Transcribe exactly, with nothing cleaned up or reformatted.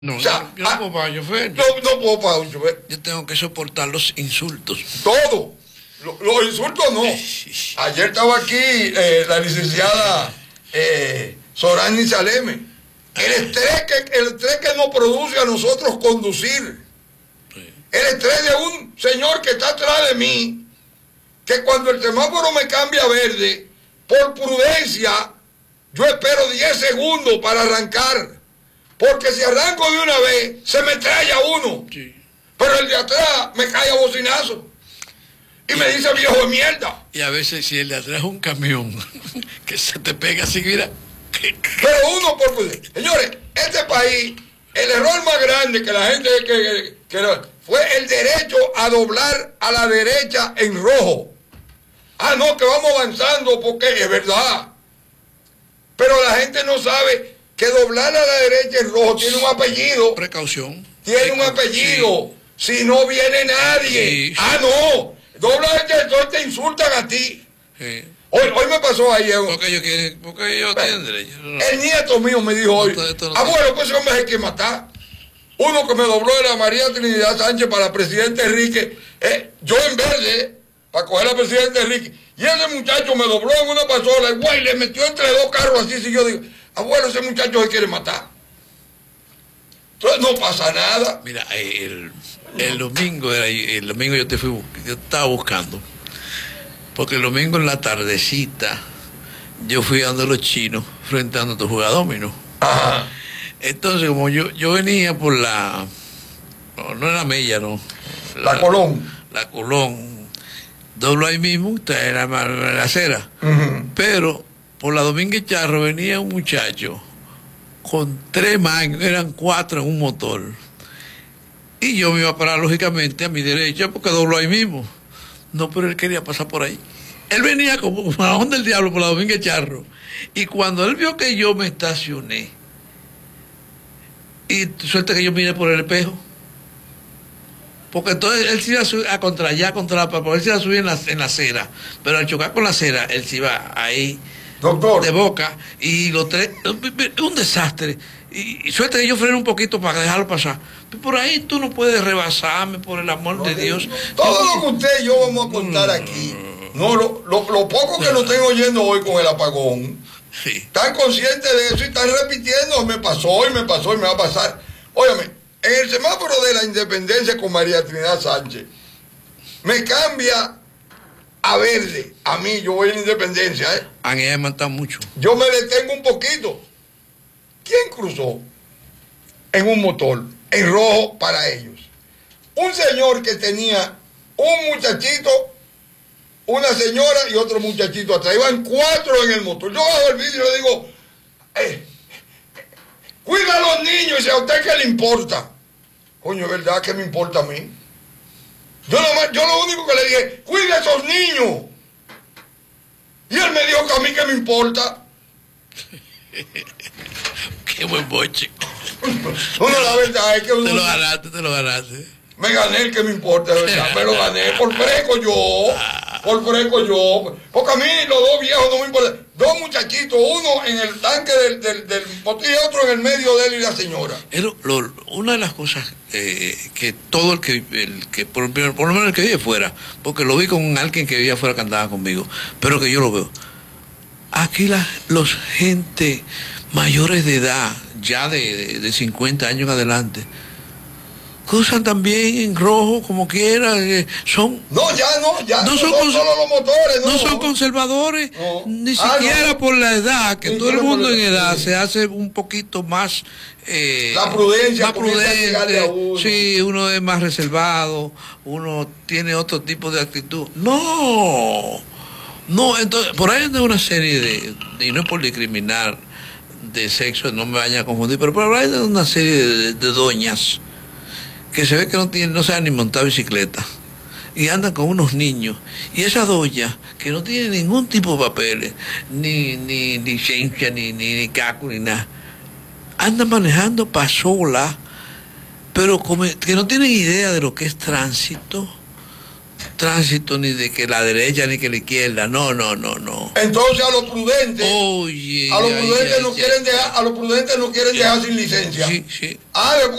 No, O sea, yo, yo no puedo pagar chofer. No, no puedo pagar un chofer. Yo tengo que soportar los insultos. Todo. Lo- Los insultos no. Ayer estaba aquí eh, la licenciada eh, Sorani Saleme. El estrés, que, el estrés que nos produce a nosotros conducir. El estrés de un señor que está atrás de mí, que cuando el semáforo me cambia a verde, por prudencia, yo espero diez segundos para arrancar. Porque si arranco de una vez, se me trae a uno. Sí. Pero el de atrás me cae a bocinazo. Y me dice viejo de mierda. Y a veces si el de atrás es un camión que se te pega así, mira. Pero uno por prudencia. Señores, este país, el error más grande que la gente que, que, que fue el derecho a doblar a la derecha en rojo. Ah, no, que vamos avanzando porque es verdad. Pero la gente no sabe que doblar a la derecha en rojo tiene un apellido. Precaución. Tiene un apellido. Sí. Si no viene nadie. Sí. Ah, no. Dobla a este sector, te insultan a ti. Sí. Hoy, hoy me pasó ayer. Porque yo, quiero, porque yo tengo derecho. No. El nieto mío me dijo hoy, no, esto no abuelo, pues ese hombre hay que matar. Uno que me dobló era María Trinidad Sánchez para presidente Enrique. Eh, yo en verde, para coger a presidente Enrique. Y ese muchacho me dobló en una pasola y güey, le metió entre dos carros así. Y yo digo, abuelo, ese muchacho se quiere matar. Entonces no pasa nada. Mira, el, el domingo, era, el domingo yo te fui, yo estaba buscando. Porque el domingo en la tardecita, yo fui dando los chinos frente a nuestro jugador dominó. Ajá. Entonces, como yo, yo venía por la, no, no era Mella, no. La, la Colón. La Colón. Doblo ahí mismo, en la, en la acera. Uh-huh. Pero por la Domínguez Charro venía un muchacho con tres manos, eran cuatro en un motor. Y yo me iba a parar lógicamente a mi derecha porque dobló ahí mismo. No, pero él quería pasar por ahí. Él venía como un marajón del diablo por la Domínguez Charro. Y cuando él vio que yo me estacioné, y suerte que yo miré por el espejo, porque entonces él se iba a subir a contra allá, contra la porque él se iba a subir en la, en la acera. Pero al chocar con la acera, él se iba ahí, doctor, de boca, y los tres, un desastre. Y, y suerte que yo frené un poquito para dejarlo pasar. Pero por ahí tú no puedes rebasarme, por el amor no, de Dios. Todo lo que usted y yo vamos a contar mm, aquí, no lo, lo, lo poco que nos estén oyendo hoy con el apagón, sí. Están conscientes de eso y están repitiendo, me pasó y me pasó y me va a pasar. Óyame, en el semáforo de la Independencia con María Trinidad Sánchez, me cambia a verde. A mí, yo voy en Independencia, ¿eh? A mí me matan mucho. Yo me detengo un poquito. ¿Quién cruzó en un motor, en rojo para ellos? Un señor que tenía un muchachito, una señora y otro muchachito atrás. Iban cuatro en el motor. Yo bajo el vidrio y le digo, eh, cuida a los niños. Y dice, ¿a usted qué le importa? Coño, ¿es verdad que me importa a mí? Yo, nomás, yo lo único que le dije, cuida a esos niños. Y él me dijo que a mí qué me importa. Qué buen boche. Bueno, la verdad es que... Te lo ganaste, te lo ganaste. Me gané el que me importa, de verdad. Me lo gané por fresco yo. Por fresco yo. Porque a mí los dos viejos no me importan. Dos muchachitos, uno en el tanque del, del, del botín y otro en el medio de él y la señora. Pero lo, una de las cosas eh, que todo el que, el que por, por lo menos el que vive fuera, porque lo vi con alguien que vivía afuera que andaba conmigo, pero que yo lo veo. Aquí la, los gente mayores de edad, ya de, de, de cincuenta años en adelante, cruzan también en rojo como quiera, eh, son... No, ya no, ya no, no son, son solo los motores, no. No son conservadores, no. Ni Ah, siquiera no. por la edad, que sí, todo el mundo en edad sí. se hace un poquito más... Eh, la prudencia, más prudente, a uno. Sí, uno es más reservado, uno tiene otro tipo de actitud. No, no, entonces, por ahí anda una serie de, y no es por discriminar de sexo, no me vayan a confundir, pero por ahí anda una serie de, de doñas que se ve que no tienen, no saben ni montar bicicleta y andan con unos niños, y esa doña que no tiene ningún tipo de papeles, ni ni ni licencia, ni ni, ni caco, ni nada, anda manejando pasola, pero como, que no tienen idea de lo que es tránsito, tránsito ni de que la derecha ni que la izquierda, no, no, no, no. Entonces a los prudentes, Oye, a los ay, prudentes ay, no ay, quieren ay. dejar, a los prudentes no quieren dejar sin licencia. Sí, sí. Ah,